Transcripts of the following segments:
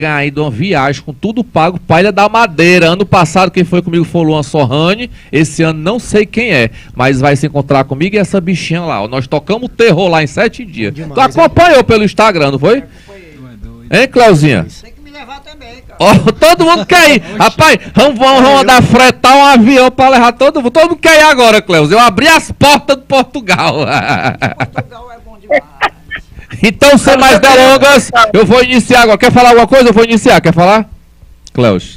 aí de uma viagem com tudo pago pra Ilha da Madeira. Ano passado quem foi comigo foi o Luan Sorrani. Esse ano não sei quem é, mas vai se encontrar comigo e essa bichinha lá. Nós tocamos o terror lá em 7 dias. Demais, tu acompanhou pelo Instagram, não foi? Hein, Cleuzinha? Tem que me levar também, cara. Oh, todo mundo quer ir. Rapaz, vamos mandar fretar um avião pra levar todo mundo. Todo mundo quer ir agora, Cleuzinha. Eu abri as portas do Portugal. Portugal é bom demais. Então, sem mais delongas, eu vou iniciar agora. Quer falar alguma coisa? Eu vou iniciar. Quer falar? Cleus.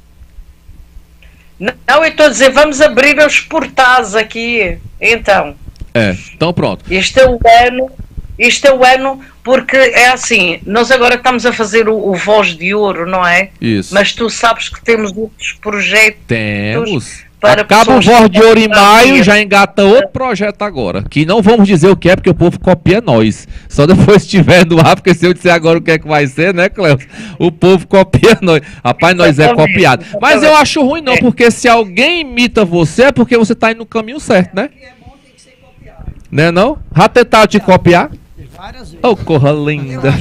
Não, eu estou a dizer, vamos abrir os portais aqui. Então. Então pronto. Este é o ano, porque é assim, nós agora estamos a fazer o Voz de Ouro, não é? Isso. Mas tu sabes que temos outros projetos. Temos. Para acaba o Voz de Ouro em maio, já engata outro projeto agora. Que não vamos dizer o que é, porque o povo copia nós. Só depois estiver no ar, porque se eu disser agora o que é que vai ser, né, Cleus? O povo copia nós. Rapaz, nós é copiado. Mas eu acho ruim não, porque se alguém imita você, é porque você tá indo no caminho certo, né? Né não? Já tentaram te copiar? Várias vezes. Oh, corra linda.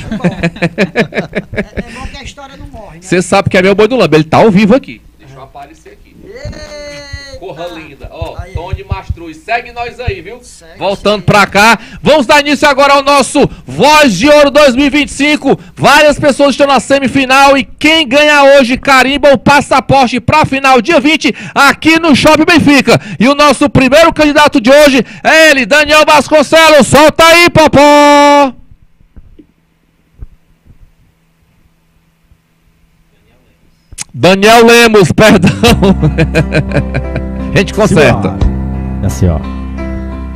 É bom que a história não morre, né? Você sabe que é meu boi do lambe, ele tá ao vivo aqui. Deixa eu aparecer aqui. Corra linda, ó, Tony Mastruz, segue nós aí, viu? Voltando pra cá, vamos dar início agora ao nosso Voz de Ouro 2025. Várias pessoas estão na semifinal e quem ganha hoje carimba o passaporte pra final dia 20 aqui no Shopping Benfica. E o nosso primeiro candidato de hoje é ele, Daniel Vasconcelos. Solta aí, Popó! Daniel Lemos, perdão. A gente conserta. Assim, ó.